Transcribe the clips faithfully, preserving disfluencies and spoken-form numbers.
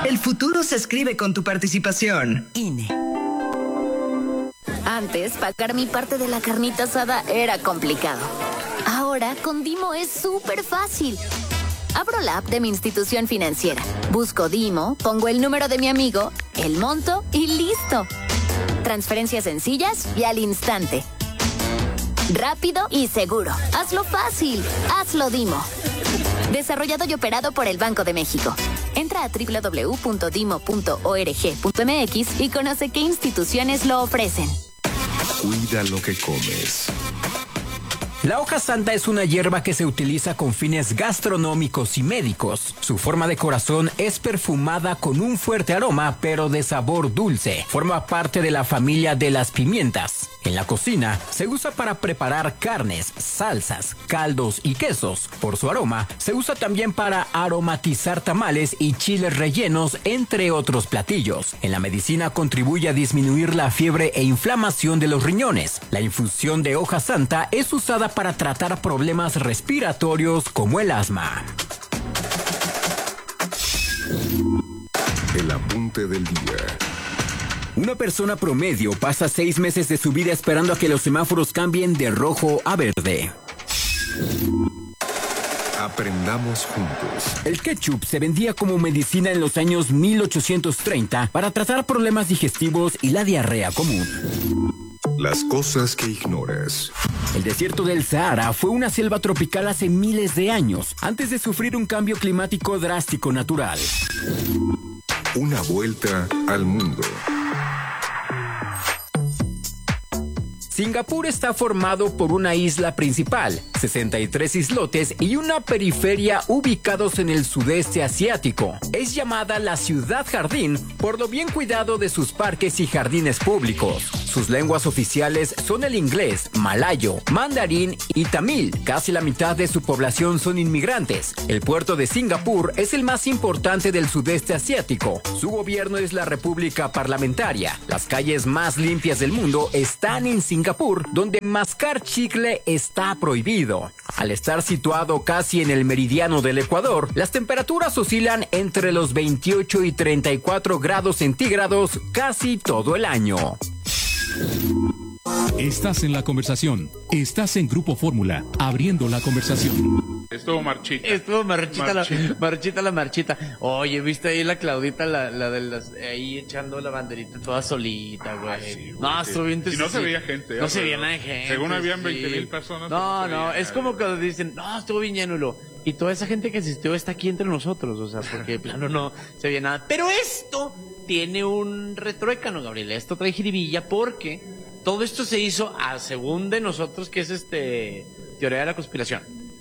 El futuro se escribe con tu participación. I N E. Antes, pagar mi parte de la carnita asada era complicado. Ahora, con Dimo es súper fácil. Abro la app de mi institución financiera, busco Dimo, pongo el número de mi amigo, el monto y listo. Transferencias sencillas y al instante. Rápido y seguro. Hazlo fácil. Hazlo Dimo. Desarrollado y operado por el Banco de México. Entra a doble u doble u doble u punto dimo punto org punto m x y conoce qué instituciones lo ofrecen. Cuida lo que comes. La hoja santa es una hierba que se utiliza con fines gastronómicos y médicos. Su forma de corazón es perfumada con un fuerte aroma, pero de sabor dulce. Forma parte de la familia de las pimientas. En la cocina se usa para preparar carnes, salsas, caldos y quesos. Por su aroma, se usa también para aromatizar tamales y chiles rellenos, entre otros platillos. En la medicina contribuye a disminuir la fiebre e inflamación de los riñones. La infusión de hoja santa es usada para tratar problemas respiratorios como el asma. El apunte del día. Una persona promedio pasa seis meses de su vida esperando a que los semáforos cambien de rojo a verde. Aprendamos juntos. El ketchup se vendía como medicina en los años mil ochocientos treinta para tratar problemas digestivos y la diarrea común. Las cosas que ignoras. El desierto del Sahara fue una selva tropical hace miles de años, antes de sufrir un cambio climático drástico natural. Una vuelta al mundo. Singapur está formado por una isla principal, sesenta y tres islotes y una periferia ubicados en el sudeste asiático. Es llamada la ciudad jardín por lo bien cuidado de sus parques y jardines públicos. Sus lenguas oficiales son el inglés, malayo, mandarín y tamil. Casi la mitad de su población son inmigrantes. El puerto de Singapur es el más importante del sudeste asiático. Su gobierno es la República Parlamentaria. Las calles más limpias del mundo están en Singapur, donde mascar chicle está prohibido. Al estar situado casi en el meridiano del Ecuador, las temperaturas oscilan entre los veintiocho y treinta y cuatro grados centígrados casi todo el año. Estás en la conversación. Estás en Grupo Fórmula, abriendo la conversación. Estuvo marchita. Estuvo marchita, marchita. La, marchita la marchita. Oye, ¿viste ahí la Claudita, la, la de las, ahí echando la banderita toda solita, güey? Ah, sí, güey, no, sí. estuvo bien. Y no se veía gente. No se veía nada de gente. Según habían sí. veinte mil personas. No, no, no, es como cuando dicen, no, estuvo bien lleno, y lo- y toda esa gente que asistió está aquí entre nosotros, o sea, porque de plano no se veía nada. Pero esto tiene un retruécano, Gabriel. Esto trae jiribilla porque todo esto se hizo, a según de nosotros, que es este teoría de la conspiración.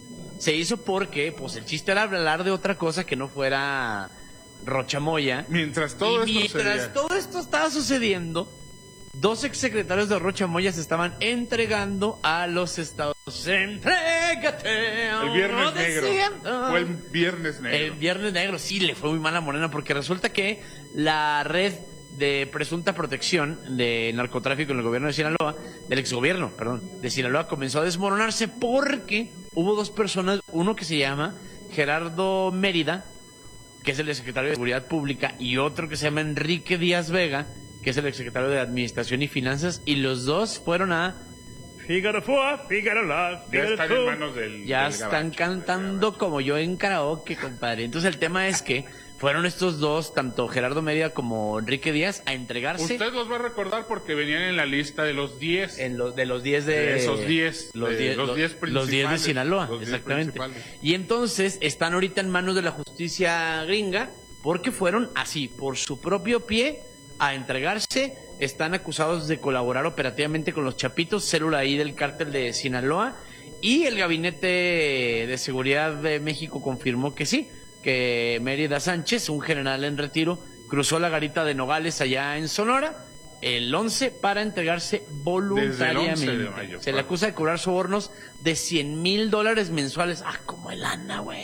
Se hizo porque, pues, el chiste era hablar de otra cosa que no fuera Rochamoya. Mientras todo y esto mientras sucedía. todo esto estaba sucediendo, dos exsecretarios de Rochamoya se estaban entregando a los Estados Unidos. Entrégate. El viernes negro. Diciendo. Fue el viernes negro. El viernes negro, sí, le fue muy mal a Morena porque resulta que la red de presunta protección de narcotráfico en el gobierno de Sinaloa, del exgobierno, perdón, de Sinaloa, comenzó a desmoronarse porque hubo dos personas, uno que se llama Gerardo Mérida, que es el secretario de Seguridad Pública, y otro que se llama Enrique Díaz Vega, que es el secretario de Administración y Finanzas, y los dos fueron a Fígaro Fua, Fígaro La, Ya Fígaro están Fu. en manos del. Ya del están gabacho, cantando del como yo en karaoke, compadre. Entonces el tema es que fueron estos dos, tanto Gerardo Mérida como Enrique Díaz, a entregarse Usted los va a recordar porque venían en la lista de los diez. en los de los diez de, De esos diez, los de diez los los- diez los diez de principales, Sinaloa, los diez exactamente. principales. Y entonces están ahorita en manos de la justicia gringa porque fueron así por su propio pie a entregarse. Están acusados de colaborar operativamente con los Chapitos, célula ahí del cártel de Sinaloa, y el Gabinete de Seguridad de México confirmó que sí, que Mérida Sánchez, un general en retiro, cruzó la garita de Nogales allá en Sonora el once para entregarse voluntariamente. Desde el once de mayo, Se le claro. acusa de cobrar sobornos de cien mil dólares mensuales. Ah, como el Ana, güey.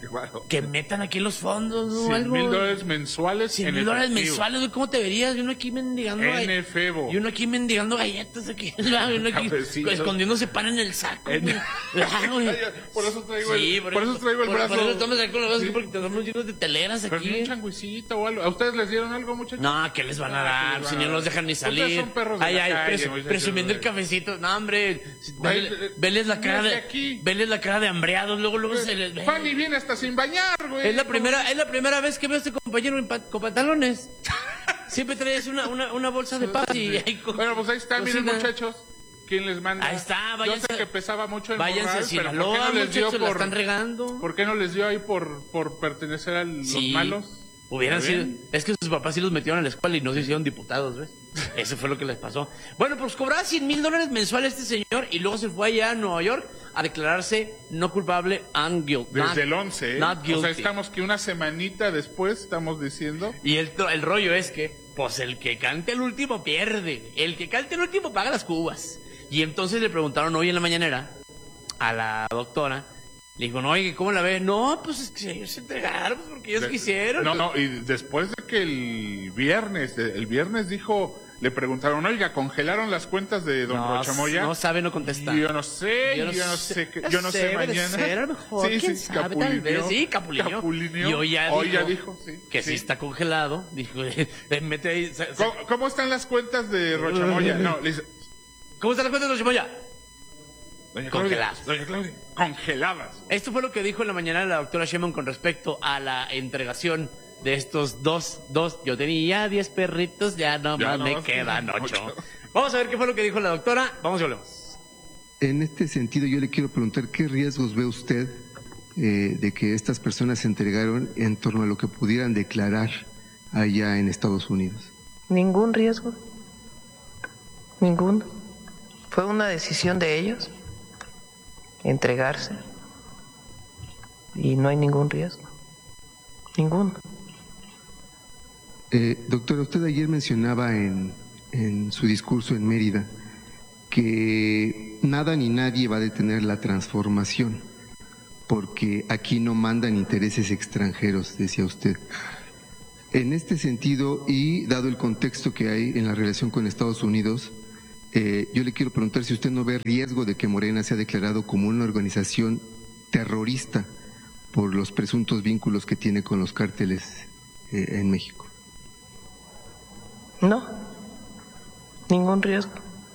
Claro. Que metan aquí los fondos, ¿no? cien Algo. mil dólares mensuales cien en mil dólares efectivo. mensuales, güey, ¿cómo te verías? Y uno aquí mendigando En gall- efebo. Y uno aquí mendigando galletas aquí, y uno aquí Cafecito. escondiéndose pan en el saco, En- güey. Ah, güey. Por eso traigo el, Sí, por eso traigo el por- brazo. Por eso estamos aquí con los brazos, Sí. porque tenemos llenos de teleras Pero ni un aquí. changuicito o algo. ¿A ustedes les dieron algo, muchachos? No, ¿qué les van a Ah, dar? ¿qué les Si van a no dar? los dejan ni Ustedes salir. son perros de Ay, la ay, calle, presu- muchachos, presumiendo el güey. cafecito. No, hombre. Ay, Vele- eh, Veles la cara no es de de aquí. veles la cara de hambreados, luego luego se les ve. Fanny viene hasta sin bañar, güey. Es la primera, es la primera vez que veo a este compañero en pa- con pantalones. Siempre traes una, una, una bolsa de paz y ahí co- Bueno, pues ahí está, miren, cocina. muchachos. ¿Quién les manda? Ahí está, Yo váyanse- sé que pesaba mucho el váyanse morral, a pero ¿por qué Sinaloa, no les dio muchachos, la por... están regando. ¿Por qué no les dio ahí por, por pertenecer a los Sí. malos? Hubieran ¿Está sido. bien? Es que sus papás sí los metieron a la escuela y no se hicieron diputados, ¿ves? Eso fue lo que les pasó. Bueno, pues cobraba cien mil dólares mensuales este señor y luego se fue allá a Nueva York a declararse no culpable and guilty. Desde el once, ¿eh? Not O guilty. sea, estamos que una semanita después estamos diciendo... Y el, el rollo es que, pues el que cante el último pierde. El que cante el último paga las cubas. Y entonces le preguntaron hoy en la mañanera a la doctora. Le dijo, no, oye, ¿cómo la ves? No, pues es que ellos se entregaron pues, porque ellos de- quisieron. No, no, y después de que el viernes, de- el viernes dijo, le preguntaron, oiga, ¿congelaron las cuentas de don No, Rochamoya? no sabe, no contesta. Yo no sé, yo no, sé, qué- yo no sé debe de mañana. ser, a lo mejor, quién sabe, tal vez. Sí, capulineó. Capulineó. Y hoy ya Hoy dijo, ya dijo, sí, que sí. sí está congelado. Dijo, eh, mete ahí. sa- sa- ¿Cómo, cómo están las cuentas de Rochamoya? No, le dice, ¿Cómo está la cuenta de los Chimoya? doña Congeladas. Claudia, doña Claudia, congeladas. Esto fue lo que dijo en la mañana la doctora Sheinbaum con respecto a la entregación de estos dos, dos. Yo tenía diez perritos, ya no Ya más no me más quedan quedan ocho. ocho. Vamos a ver qué fue lo que dijo la doctora. Vamos y volvemos. En este sentido, yo le quiero preguntar qué riesgos ve usted eh, de que estas personas se entregaron en torno a lo que pudieran declarar allá en Estados Unidos. Ningún riesgo. Ninguno. Fue una decisión de ellos entregarse y no hay ningún riesgo. Ninguno. Eh, doctora, usted ayer mencionaba en, en su discurso en Mérida que nada ni nadie va a detener la transformación, porque aquí no mandan intereses extranjeros, decía usted. En este sentido, y dado el contexto que hay en la relación con Estados Unidos, eh, yo le quiero preguntar si usted no ve riesgo de que Morena sea declarado como una organización terrorista por los presuntos vínculos que tiene con los cárteles eh, en México. No. Ningún riesgo.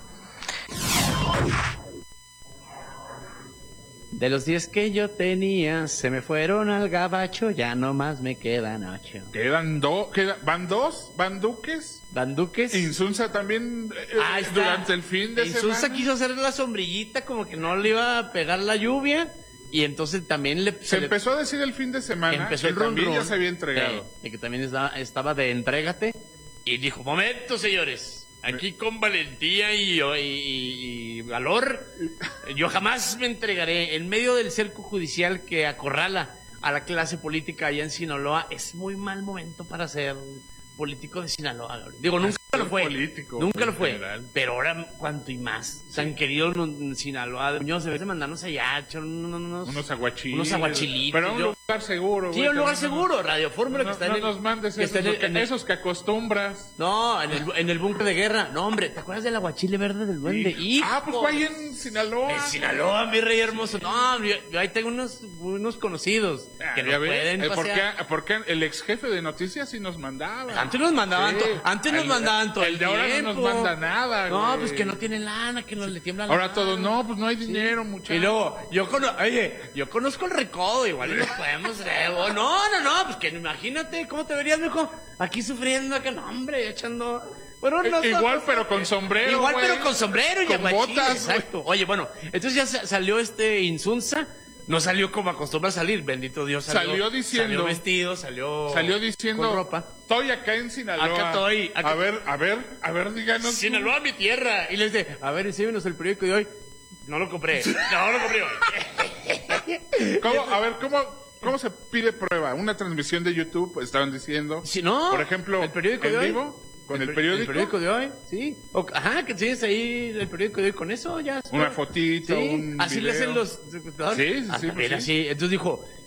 De los diez que yo tenía, se me fueron al gabacho, ya no más me quedan ocho. Quedan dos, queda, van dos, van duques. ¿Van Duques? Insunza también eh, Ahí está. durante el fin de Insulza semana. quiso hacer la sombrillita como que no le iba a pegar la lluvia y entonces también le... Se le- empezó a decir el fin de semana empezó que el run, también ya run. se había entregado. Sí, de que también estaba, estaba de entrégate y dijo, momento señores, aquí con valentía y, y, y- y valor, yo jamás me entregaré en medio del cerco judicial que acorrala a la clase política allá en Sinaloa. Es muy mal momento para ser político de Sinaloa, Gabriel. Digo, nunca Ser lo fue, político, nunca en lo fue, general. pero ahora cuanto y más. Tan querido no- Sinaloa, Muñoz, se ve de mandarnos allá, echar unos, unos, Unos aguachilitos. unos aguachilitos. Pero a un Yo- lugar seguro. Sí, güey, un lugar que no- seguro, Radio Fórmula, No, que está no en el... nos mandes que esos, está en el- que- en el- esos que acostumbras. No, en el, en el búnker de guerra. No, hombre, ¿te acuerdas del aguachile verde del duende? Sí. Ah, pues Hijo. fue ahí en Sinaloa. En Sinaloa, mi rey hermoso. No, yo, yo ahí tengo unos, unos conocidos Ah, que ya nos ves, pueden eh, ¿por pasear. qué- Porque el ex jefe de noticias sí nos mandaba. Antes nos mandaban, Sí. to- antes nos El- mandaban todo el el de ahora no tiempo. nos manda nada, No, güey. pues que no tiene lana, que no le tiembla la Ahora mano. todos, no, pues no hay dinero, muchachos. Y luego, yo conozco, oye, yo conozco el recodo, igual y nos podemos, eh, o no, no, no, pues que imagínate, ¿cómo te verías, mijo? Aquí sufriendo, acá, no, hombre, echando... Bueno, Eh, no, igual, no, pero con sombrero, Igual, güey. pero con sombrero y Con aguachile, botas, güey. exacto. Oye, bueno, entonces ya sa- salió este Insunza, no salió como acostumbra salir, bendito Dios, salió, Salió diciendo- salió vestido, salió... Salió diciendo, con ropa. estoy acá en Sinaloa. Acá estoy, acá- A ver, a ver, a ver, díganos. tú. Sinaloa, mi tierra. Y les dice, a ver, enséñanos el periódico de hoy. No lo compré. No lo compré hoy. ¿Cómo? A ver, ¿cómo, ¿cómo se pide prueba? Una transmisión de YouTube, estaban diciendo. Si no, Por ejemplo, el periódico en de hoy. vivo, con el, per- periódico. El periódico de hoy, sí. O- ajá, que tienes ahí el periódico de hoy con eso, ya. Una fotito, Sí, un así le video. hacen los... Sí, sí, sí, Ah, pues mira, sí. sí. Entonces dijo,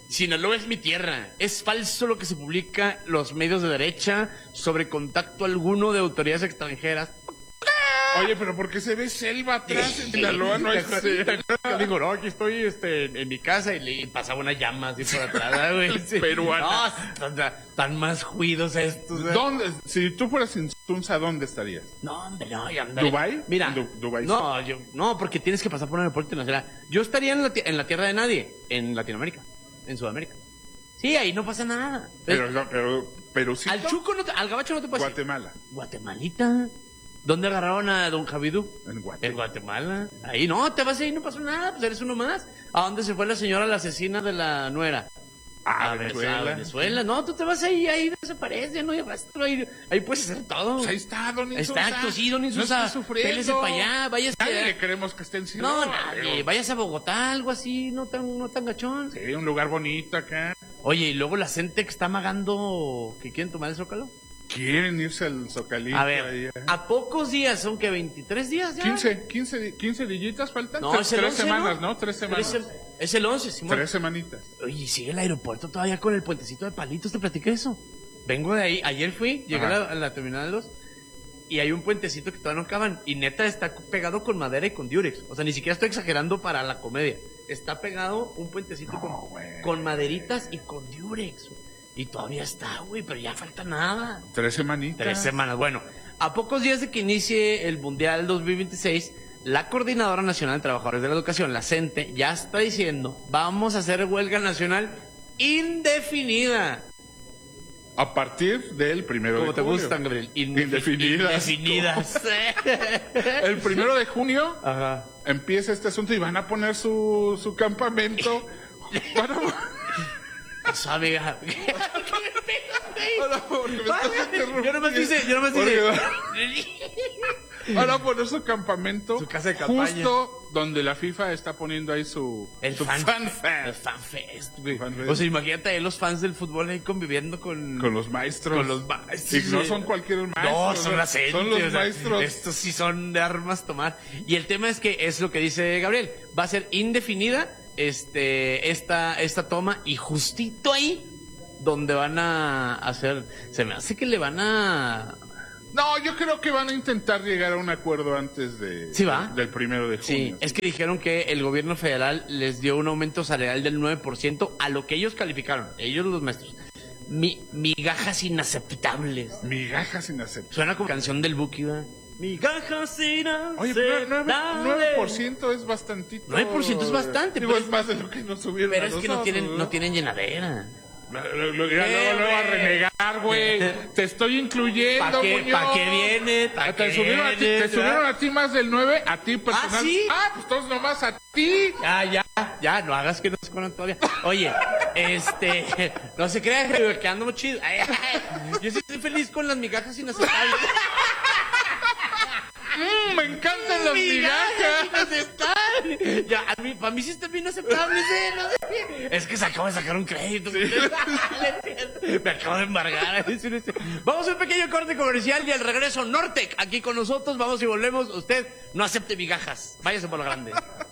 Sinaloa es mi tierra. Es falso lo que se publica en los medios de derecha sobre contacto alguno de autoridades extranjeras. Oye, pero ¿por qué se ve selva atrás en Sinaloa? No hay selva. Digo, no, aquí estoy este, en mi casa y le pasaba una llama así por atrás, güey. Sí. Peruana. No, tan, tan más juidos estos. ¿Eh? ¿Dónde? Si tú fueras en Tunza, ¿dónde estarías? No, hombre, no, yo andaría. ¿Dubái? Mira, Du Dubái. no, yo, no, porque tienes que pasar por un aeropuerto internacional. Yo estaría en la, en la tierra de nadie, en Latinoamérica, en Sudamérica. Sí, ahí no pasa nada. Pero, no, pero, pero sí. Al Chuco, no te, al Gabacho no te pasa. Guatemala. Guatemalita. ¿Dónde agarraron a don Javidú? En Guatemala. En Guatemala. Ahí no, te vas ahí, no pasó nada, pues eres uno más. ¿A dónde se fue la señora, la asesina de la nuera? A, a Venezuela. A Venezuela. No, tú te vas ahí, ahí desaparece, no hay rastro, ahí, ahí puedes hacer todo. Pues ahí está, don Insusa. Exacto, sí, don Insusa. No esté sufriendo. Pélese para allá, váyase. Nadie le queremos que esté en Sinaloa. No, nadie. Pero... Váyase a Bogotá, algo así, no tan, no tan gachón. Sí, un lugar bonito acá. Oye, y luego la gente que está amagando que quieren tomar el Zócalo. Quieren irse al Zocalito. A ver, ahí, ¿eh? a pocos días, son que veintitrés días ya. quince, quince, quince dillitas faltan. No, Tres, es el tres once, semanas, ¿no? ¿no? Tres semanas. Es el, es el once, Simón. Tres semanitas. Oye, sigue el aeropuerto todavía con el puentecito de palitos, te platiqué eso. Vengo de ahí, ayer fui, llegué a la, a la terminal dos y hay un puentecito que todavía no acaban y neta está pegado con madera y con diurex. O sea, ni siquiera estoy exagerando para la comedia. Está pegado un puentecito No, con, güey. con maderitas y con diurex. Y todavía está, güey, pero ya falta nada. Tres semanitas. Tres semanas. Bueno, a pocos días de que inicie el Mundial dos mil veintiséis, la Coordinadora Nacional de Trabajadores de la Educación, la CENTE, ya está diciendo, vamos a hacer huelga nacional indefinida. A partir del primero ¿Cómo de te junio. gustan, Gabriel? Indefi- Indefinidas. Indefinidas. El primero de junio Ajá. empieza este asunto y van a poner su, su campamento. Van a... Eso, amiga. Hola, porque me estás interrumpiendo. Yo nomás dice, yo nomás dice. Van a poner su campamento Su casa de campaña. justo donde la FIFA está poniendo ahí su, El su fan, fan el fest fan fest, güey. Fan fest. O sea, imagínate ahí los fans del fútbol ahí conviviendo con... con los maestros. Con los maestros. Y no son cualquier maestro. No, son las gente, Son los o sea, maestros. Estos sí son de armas tomar. Y el tema es que es lo que dice Gabriel. Va a ser indefinida este esta, esta toma y justito ahí donde van a hacer... Se me hace que le van a... No, yo creo que van a intentar llegar a un acuerdo antes de, ¿Sí va? del primero de Sí, junio. es que dijeron que el gobierno federal les dio un aumento salarial del nueve por ciento a lo que ellos calificaron, ellos los maestros. Mi, migajas inaceptables. Migajas inaceptables. Suena como canción del Buki, ¿verdad? Migajas inaceptables. Oye, pero nueve por ciento es bastantito. nueve por ciento es bastante, Digo, pero es más de lo que nos subieron Pero a es que nosotros, no tienen, ¿no? no tienen llenadera. Luego, luego, luego, ¿Qué, luego a güey? renegar, güey. Te estoy incluyendo, ¿Para qué, Muñoz. pa' qué viene? ¿Pa' Te qué subieron, a ti, viene? te subieron a ti más del nueve, a ti personal. ¿Ah, sí? Ah, pues todos nomás a ti. Ya, ya, ya, no hagas que nos conan todavía. Oye, este, no se crean que andamos chido. Ay, ay, yo sí estoy feliz con las migajas inaceptables. Mm, me encantan las migajas. inaceptables. Ya, a mí, para mí sí están bien aceptables, ¿eh? No sé. Es que se acaba de sacar un crédito. Me acabo de embargar. Vamos a un pequeño corte comercial y al regreso Nortec aquí con nosotros. Vamos y volvemos. Usted no acepte migajas. Váyase por lo grande.